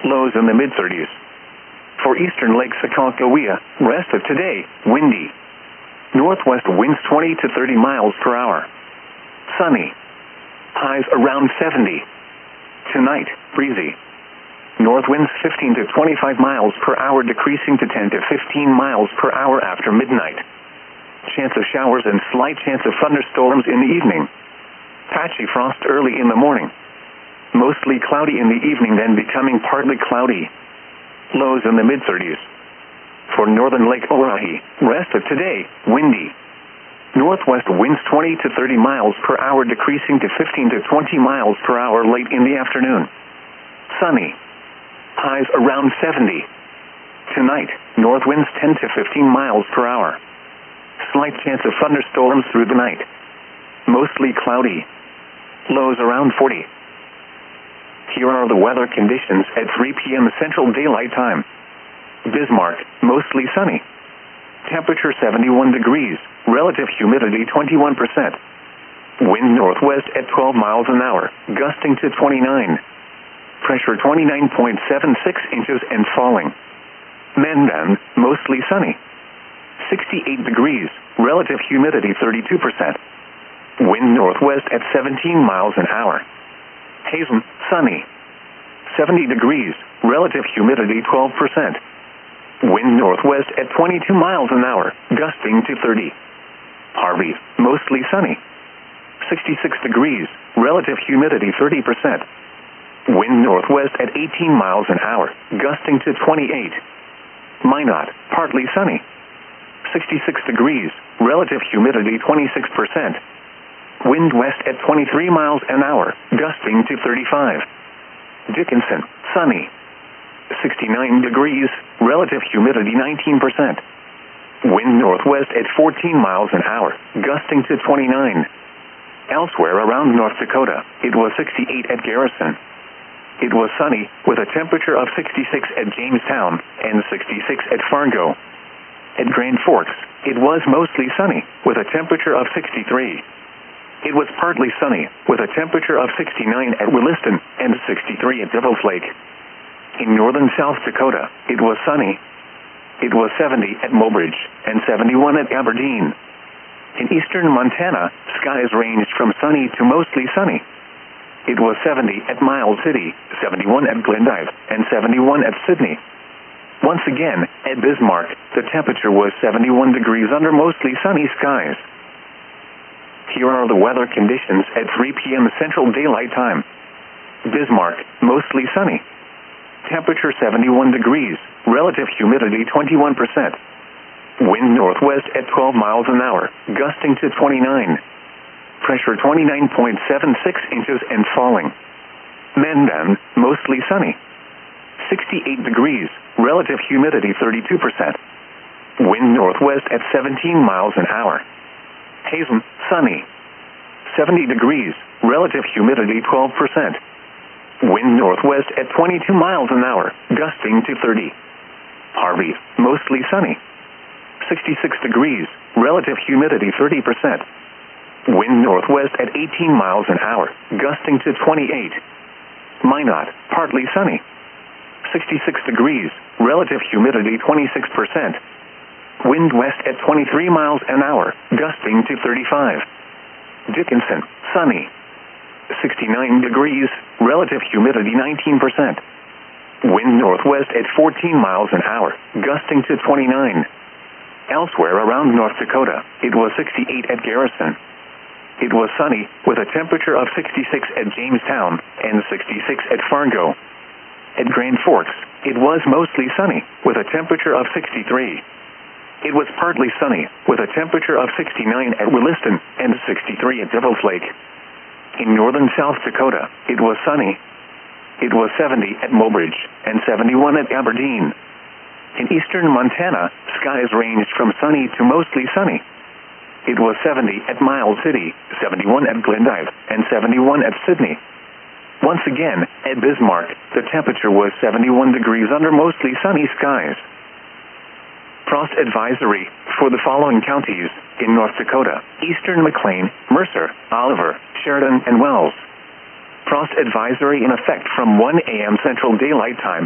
Lows in the mid-30s. For eastern Lake Sakakawea, rest of today, windy. Northwest winds 20 to 30 miles per hour. Sunny. Highs around 70. Tonight, breezy. North winds 15 to 25 miles per hour, decreasing to 10 to 15 miles per hour after midnight. Chance of showers and slight chance of thunderstorms in the evening. Patchy frost early in the morning. Mostly cloudy in the evening, then becoming partly cloudy. Lows in the mid-30s. For northern Lake Orohi, rest of today, windy. Northwest winds 20 to 30 miles per hour, decreasing to 15 to 20 miles per hour late in the afternoon. Sunny. Highs around 70. Tonight, north winds 10 to 15 miles per hour. Slight chance of thunderstorms through the night. Mostly cloudy. Lows around 40. Here are the weather conditions at 3 p.m. Central Daylight Time. Bismarck, mostly sunny. Temperature 71 degrees, relative humidity 21%. Wind northwest at 12 miles an hour, gusting to 29. Pressure 29.76 inches and falling. Mandan, mostly sunny. 68 degrees, relative humidity 32%. Wind northwest at 17 miles an hour. Hazen, sunny. 70 degrees, relative humidity 12%. Wind northwest at 22 miles an hour, gusting to 30. Harvey, mostly sunny. 66 degrees, relative humidity 30%. Wind northwest at 18 miles an hour, gusting to 28. Minot, partly sunny. 66 degrees, relative humidity 26%. Wind west at 23 miles an hour, gusting to 35. Dickinson, sunny. 69 degrees, relative humidity 19%. Wind northwest at 14 miles an hour, gusting to 29. Elsewhere around North Dakota, it was 68 at Garrison. It was sunny, with a temperature of 66 at Jamestown and 66 at Fargo. At Grand Forks, it was mostly sunny, with a temperature of 63. It was partly sunny, with a temperature of 69 at Williston and 63 at Devil's Lake. In northern South Dakota, it was sunny. It was 70 at Mobridge and 71 at Aberdeen. In eastern Montana, skies ranged from sunny to mostly sunny. It was 70 at Miles City, 71 at Glendive, and 71 at Sydney. Once again, at Bismarck, the temperature was 71 degrees under mostly sunny skies. Here are the weather conditions at 3 p.m. Central Daylight Time. Bismarck, mostly sunny. Temperature 71 degrees, relative humidity 21%. Wind northwest at 12 miles an hour, gusting to 29. Pressure 29.76 inches and falling. Mandan, mostly sunny. 68 degrees, relative humidity 32%. Wind northwest at 17 miles an hour. Hazen, sunny. 70 degrees, relative humidity 12%. Wind northwest at 22 miles an hour, gusting to 30. Harvey, mostly sunny. 66 degrees, relative humidity 30%. Wind northwest at 18 miles an hour, gusting to 28. Minot, partly sunny. 66 degrees, relative humidity 26%. Wind west at 23 miles an hour, gusting to 35. Dickinson, sunny. 69 degrees, relative humidity 19%. Wind northwest at 14 miles an hour, gusting to 29. Elsewhere around North Dakota, it was 68 at Garrison. It was sunny, with a temperature of 66 at Jamestown and 66 at Fargo. At Grand Forks, it was mostly sunny, with a temperature of 63. It was partly sunny, with a temperature of 69 at Williston and 63 at Devil's Lake. In northern South Dakota, it was sunny. It was 70 at Mobridge and 71 at Aberdeen. In eastern Montana, skies ranged from sunny to mostly sunny. It was 70 at Miles City, 71 at Glendive, and 71 at Sydney. Once again, at Bismarck, the temperature was 71 degrees under mostly sunny skies. Frost advisory for the following counties in North Dakota: eastern McLean, Mercer, Oliver, Sheridan, and Wells. Frost advisory in effect from 1 a.m. Central Daylight Time